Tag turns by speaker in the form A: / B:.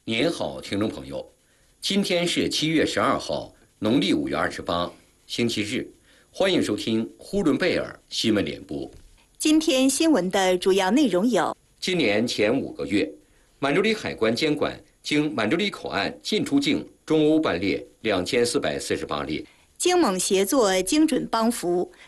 A: 您好，听众朋友，今天是7月12号，农历5月28，星期日，欢迎收听呼伦贝尔新闻联播。
B: 今天新闻的主要内容有：
A: 今年前5个月，满洲里海关监管经满洲里口岸进出境中欧班列2448列。
B: 京蒙协作精准帮扶，